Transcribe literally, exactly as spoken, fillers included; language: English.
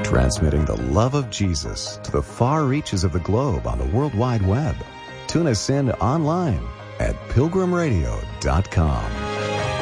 transmitting the love of Jesus to the far reaches of the globe on the World Wide Web. Tune us in online at pilgrim radio dot com.